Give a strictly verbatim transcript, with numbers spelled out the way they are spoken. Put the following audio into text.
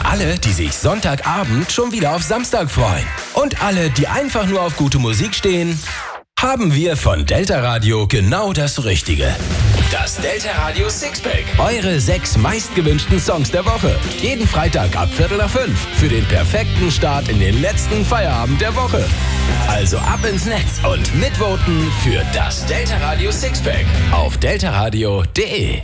alle, die sich Sonntagabend schon wieder auf Samstag freuen. Und alle, die einfach nur auf gute Musik stehen, haben wir von Delta Radio genau das Richtige. Das Delta Radio Sixpack. Eure sechs meistgewünschten Songs der Woche. Jeden Freitag ab Viertel nach fünf. Für den perfekten Start in den letzten Feierabend der Woche. Also ab ins Netz und mitvoten für das Delta Radio Sixpack auf deltaradio punkt de.